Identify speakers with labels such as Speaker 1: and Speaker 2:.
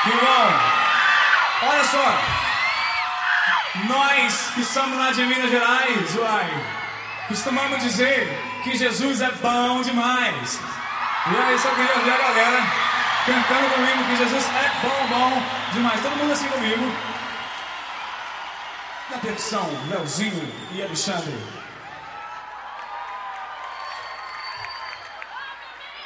Speaker 1: Que bom! Olha só, nós que estamos lá de Minas Gerais, costumamos dizer que Jesus é bom demais. E aí só queria ver a galera cantando comigo que Jesus é bom demais. Todo mundo assim comigo. Na percussão, Leozinho e Alexandre.